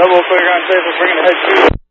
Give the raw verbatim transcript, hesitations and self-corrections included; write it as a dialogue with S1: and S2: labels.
S1: Double clear on safe for bringing ahead two.